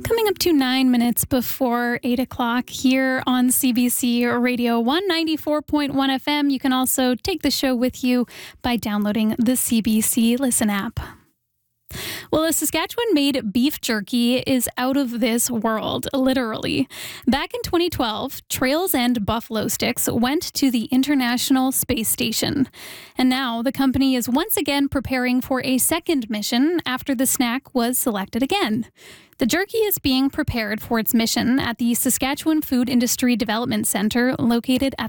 Coming up to 9 minutes before 8 o'clock here on CBC Radio 194.1 FM. You can also take the show with you by downloading the CBC Listen app. Well, a Saskatchewan-made beef jerky is out of this world, literally. Back in 2012, Trails and Buffalo Sticks went to the International Space Station. And now the company is once again preparing for a second mission after the snack was selected again. The jerky is being prepared for its mission at the Saskatchewan Food Industry Development Centre located at